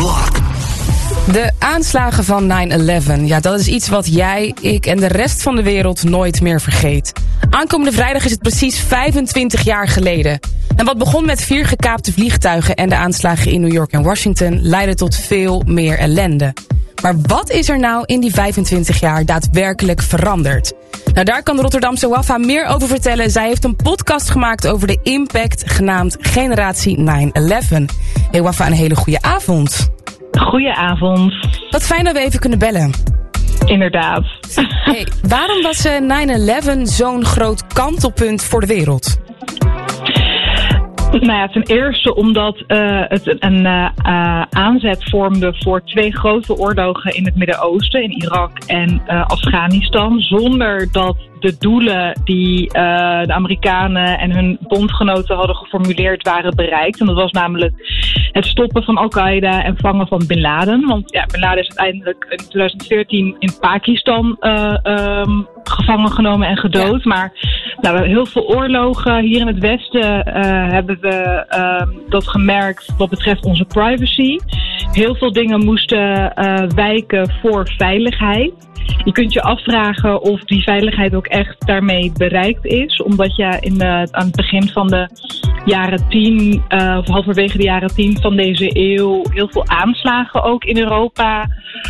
block. De aanslagen van 9/11, ja, dat is iets wat jij, ik en de rest van de wereld nooit meer vergeet. Aankomende vrijdag is het precies 25 jaar geleden. En wat begon met 4 gekaapte vliegtuigen en de aanslagen in New York en Washington leidde tot veel meer ellende. Maar wat is er nou in die 25 jaar daadwerkelijk veranderd? Nou, daar kan de Rotterdamse Wafa meer over vertellen. Zij heeft een podcast gemaakt over de impact, genaamd Generatie 9/11. Hey Wafa, een hele goede avond. Goedenavond. Wat fijn dat we even kunnen bellen. Inderdaad. Hey, waarom was 9/11 zo'n groot kantelpunt voor de wereld? Nou ja, ten eerste omdat het een aanzet vormde voor 2 grote oorlogen in het Midden-Oosten, in Irak en Afghanistan, zonder dat de doelen die de Amerikanen en hun bondgenoten hadden geformuleerd waren bereikt. En dat was namelijk het stoppen van Al-Qaeda en vangen van Bin Laden. Want ja, Bin Laden is uiteindelijk in 2014 in Pakistan gevangen genomen en gedood. Ja. Maar nou, heel veel oorlogen hier in het Westen hebben we dat gemerkt wat betreft onze privacy. Heel veel dingen moesten wijken voor veiligheid. Je kunt je afvragen of die veiligheid ook echt daarmee bereikt is. Omdat je aan het begin van de jaren 10, of halverwege de jaren 10 van deze eeuw, heel veel aanslagen ook in Europa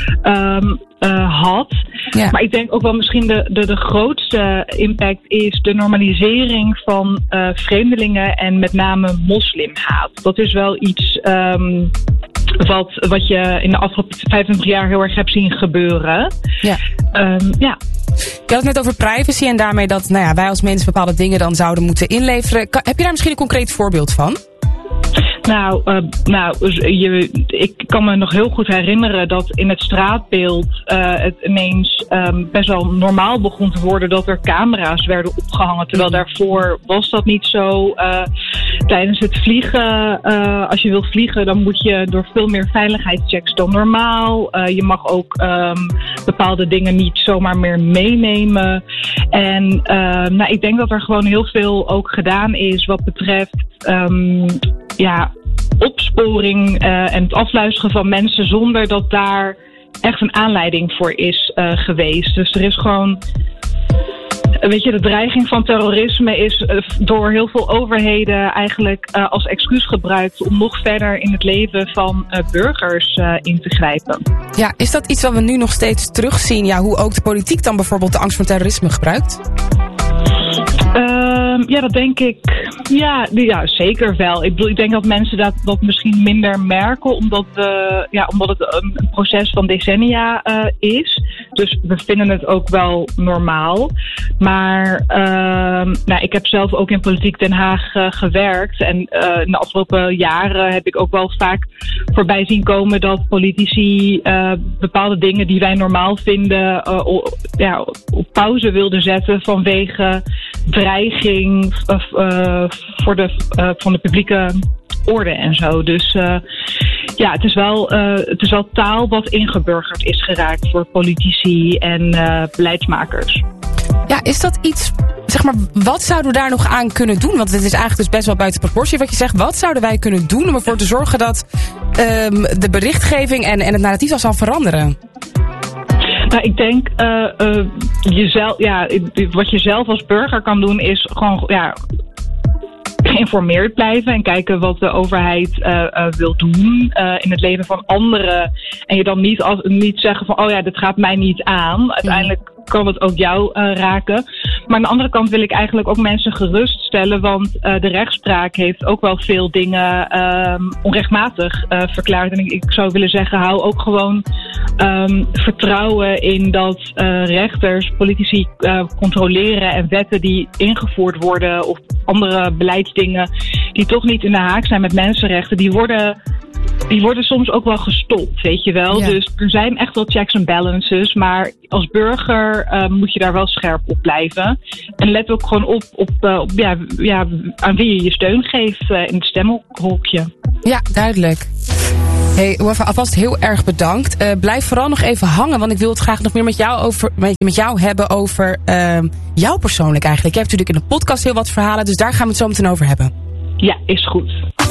had. Ja. Maar ik denk ook wel misschien de grootste impact is de normalisering van vreemdelingen en met name moslimhaat. Dat is wel iets wat je in de afgelopen 25 jaar heel erg hebt zien gebeuren. Ja. Ja. Je had het net over privacy en daarmee dat wij als mensen bepaalde dingen dan zouden moeten inleveren. Heb je daar misschien een concreet voorbeeld van? Ik kan me nog heel goed herinneren dat in het straatbeeld het ineens best wel normaal begon te worden dat er camera's werden opgehangen. Terwijl daarvoor was dat niet zo. Tijdens het vliegen, als je wilt vliegen, dan moet je door veel meer veiligheidschecks dan normaal. Je mag ook bepaalde dingen niet zomaar meer meenemen. En ik denk dat er gewoon heel veel ook gedaan is wat betreft opsporing en het afluisteren van mensen zonder dat daar echt een aanleiding voor is geweest. Dus er is gewoon, de dreiging van terrorisme is door heel veel overheden eigenlijk als excuus gebruikt om nog verder in het leven van burgers in te grijpen. Ja, is dat iets wat we nu nog steeds terugzien? Ja, hoe ook de politiek dan bijvoorbeeld de angst voor terrorisme gebruikt? Dat denk ik. Ja, zeker wel. Ik denk dat mensen dat misschien minder merken, omdat het een proces van decennia is. Dus we vinden het ook wel normaal. Maar ik heb zelf ook in Politiek Den Haag gewerkt. En in de afgelopen jaren heb ik ook wel vaak voorbij zien komen dat politici bepaalde dingen die wij normaal vinden op pauze wilden zetten vanwege dreiging van de publieke orde en zo. Dus het is wel taal wat ingeburgerd is geraakt voor politici en beleidsmakers. Ja, is dat iets, wat zouden we daar nog aan kunnen doen? Want het is eigenlijk dus best wel buiten proportie wat je zegt. Wat zouden wij kunnen doen om ervoor te zorgen dat de berichtgeving en het narratief zal veranderen? Nou, ik denk wat je zelf als burger kan doen is gewoon geïnformeerd blijven en kijken wat de overheid wil doen in het leven van anderen. En je dan niet zeggen van dit gaat mij niet aan. Uiteindelijk kan het ook jou raken. Maar aan de andere kant wil ik eigenlijk ook mensen geruststellen, want de rechtspraak heeft ook wel veel dingen onrechtmatig verklaard. En ik zou willen zeggen, hou ook gewoon vertrouwen in dat rechters, politici controleren en wetten die ingevoerd worden of andere beleidsdingen die toch niet in de haak zijn met mensenrechten, die worden soms ook wel gestopt, weet je wel. Ja. Dus er zijn echt wel checks en balances, maar als burger moet je daar wel scherp op blijven. En let ook gewoon op aan wie je je steun geeft in het stemhokje. Ja, duidelijk. Hey, Wafa, alvast heel erg bedankt. Blijf vooral nog even hangen, want ik wil het graag nog meer met jou hebben over jou persoonlijk eigenlijk. Je hebt natuurlijk in de podcast heel wat verhalen, dus daar gaan we het zo meteen over hebben. Ja, is goed.